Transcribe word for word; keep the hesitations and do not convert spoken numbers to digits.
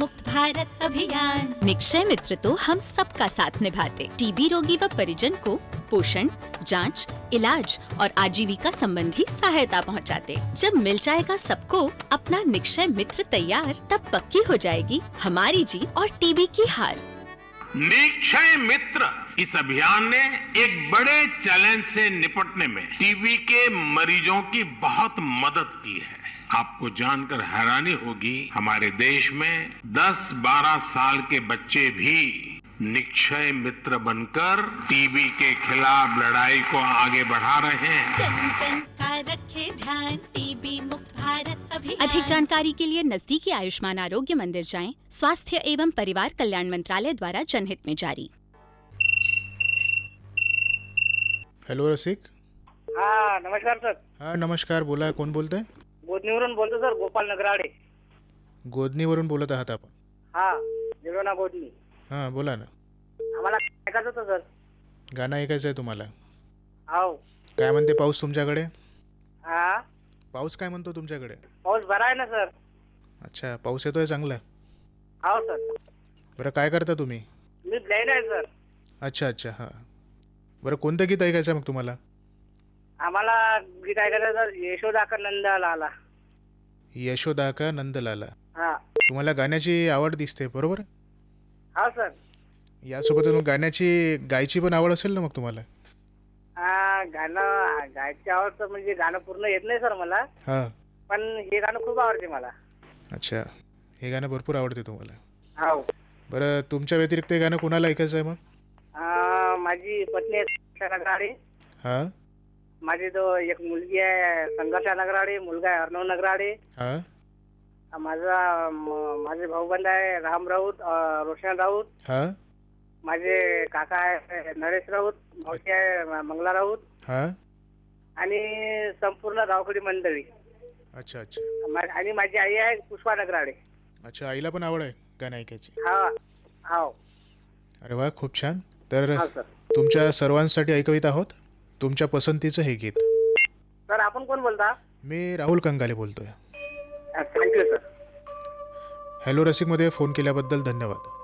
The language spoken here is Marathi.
मुक्त भारत अभियान। निक्षय मित्र तो हम सबका साथ निभाते, टीबी रोगी व परिजन को पोषण, जांच, इलाज और आजीविका संबंधी सहायता पहुंचाते। जब मिल जाएगा सबको अपना निक्षय मित्र तैयार, तब पक्की हो जाएगी हमारी जीत और टीबी की हार। निक्षय मित्र इस अभियान ने एक बड़े चैलेंज से निपटने में टीबी के मरीजों की बहुत मदद की है। आपको जानकर हैरानी होगी, हमारे देश में दस बारह साल के बच्चे भी निक्षय मित्र बनकर टीबी के खिलाफ लड़ाई को आगे बढ़ा रहे हैं। जन जन का रखे ध्यान, टीबी मुक्त भारत अभियान। अधिक जानकारी के लिए नजदीकी आयुष्मान आरोग्य मंदिर जाएं। स्वास्थ्य एवं परिवार कल्याण मंत्रालय द्वारा जनहित में जारी। हॅलो रसिक. हा नमस्कार सर. हां नमस्कार, बोला. कोण बोलत आहे? गोदनीवरून बोलतो सर, गोपाल नगराडे. गोदनीवरून बोलत आहात आपण? हा जिरोना गोदनी. हां बोला ना. आम्हाला ऐकायचं होतं सर. गाणं ऐकायचं आहे तुम्हाला? हो. काय म्हणते पाऊस तुमच्याकडे? हा पाऊस काय म्हणतो तुमच्याकडे? पाऊस बरा आहे ना सर. अच्छा, पाऊस येतोय चांगला? हो सर. बरं, काय करता तुम्ही? मी ब्लाइंड आहे सर. अच्छा अच्छा, हां. बरं, कोणतं गीत ऐकायचं आहे मग तुम्हाला? आम्हाला गीत ऐकायचं सर, यशोदा का नंदा लाला. यशोदा का नंदलाला. हा. तुम्हाला गाण्याची आवड दिसते, बरोबर? हा सर. यासोबत मग गाण्याची गायची पण आवड असेल ना मग तुम्हाला? हा गाणं गायची आवड तर म्हणजे गाणं पूर्ण येत नाही सर मला, हां. पण हे गाणं खूप आवडते मला. अच्छा, हे गाणं भरपूर आवडते तुम्हाला? हो. बरं, तुमच्या व्यतिरिक्त हे गाणं कोणाला ऐकायचं आहे मग? आ, माझी पत्नी आहे नगराडे. हां. माझी तो एक मुलगी आहे संघर्षा नगराडे, मुलगा आहे अर्णव नगराडे. हां. माझा म- माझे भाऊबंद आहे राम राऊत, अ, रोशन राऊत. हां. माझे काका आहे नरेश राऊत, भाऊची आहे म- मंगला राऊत हां. आणि संपूर्ण गावकडी मंडळी. अच्छा अच्छा मा- आणि माझी आई आहे पुष्पा नगराडे. अच्छा, आईला पण आवड आहे गाणं ऐकायची? हा. हो. अरे वा, खूप छान. तर हा सर. तुमच्या सर्वांसाठी ऐकवीत आहोत तुमच्या पसंतीचं हे गीत. सर आपण कोण बोलता? मी राहुल कंगाले बोलतोय. Thank you sir. हॅलो रसिकमध्ये फोन केल्याबद्दल धन्यवाद.